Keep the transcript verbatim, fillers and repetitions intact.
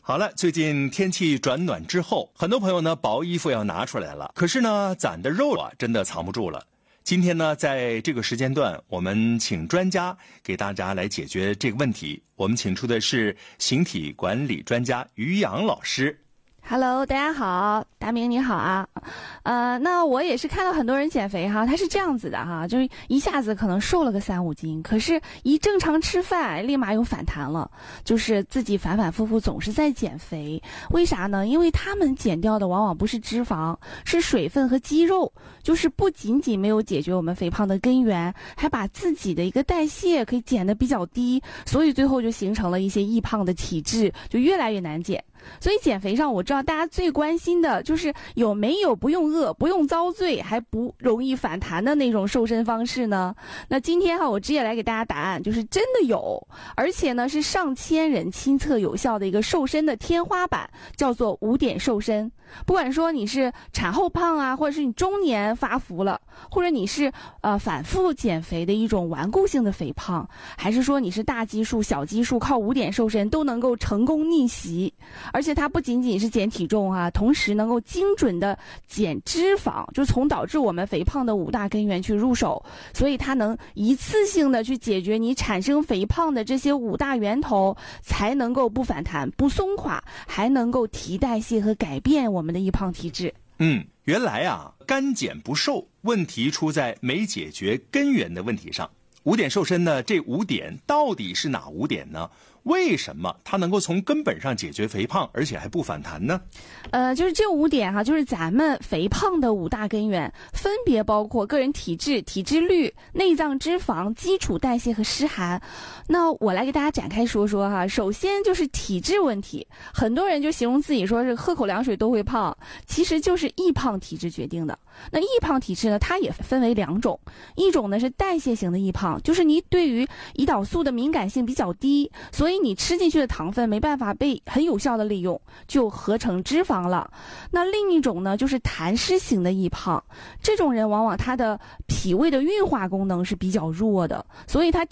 好了，最近天气转暖之后，很多朋友呢薄衣服要拿出来了，可是呢攒的肉啊真的藏不住了。今天呢在这个时间段，我们请专家给大家来解决这个问题。我们请出的是形体管理专家于洋老师。 Hello， 大家好，达明你好啊，呃，那我也是看到很多人减肥哈，他是这样子的哈，就是一下子可能瘦了个三五斤，可是一正常吃饭，立马又反弹了，就是自己反反复复总是在减肥，为啥呢？因为他们减掉的往往不是脂肪，是水分和肌肉，就是不仅仅没有解决我们肥胖的根源，还把自己的一个代谢可以减得比较低，所以最后就形成了一些易胖的体质，就越来越难减。所以减肥上，我知道大家最关心的就是有没有不用饿、不用遭罪还不容易反弹的那种瘦身方式呢？那今天哈，我直接来给大家答案，就是真的有，而且呢是上千人亲测有效的一个瘦身的天花板，叫做五点瘦身。不管说你是产后胖啊，或者是你中年发福了，或者你是呃反复减肥的一种顽固性的肥胖，还是说你是大基数、小基数靠五点瘦身都能够成功逆袭。而且它不仅仅是减体重啊，同时能够精准的减脂肪，就从导致我们肥胖的五大根源去入手，所以它能一次性的去解决你产生肥胖的这些五大源头，才能够不反弹、不松垮，还能够提代谢和改变我们的易胖体质。 嗯，原来啊，干减不瘦，问题出在没解决根源的问题上。五点瘦身呢，这五点到底是哪五点呢？为什么它能够从根本上解决肥胖，而且还不反弹呢？ 呃，就是这五点哈、啊，就是咱们肥胖的五大根源，分别包括个人体质、体脂率、内脏脂肪、基础代谢和湿寒。那我来给大家展开说说哈。首先就是体质问题，很多人就形容自己说是喝口凉水都会胖，其实就是易胖体质决定的。那易胖体质呢，它也分为两种，一种呢是代谢型的易胖，就是你对于胰岛素的敏感性比较低，所以你吃进去的糖分没办法被很有效的利用，就合成脂肪了。那另一种呢就是痰湿型的易胖，这种人往往他的脾胃的运化功能是比较弱的，所以他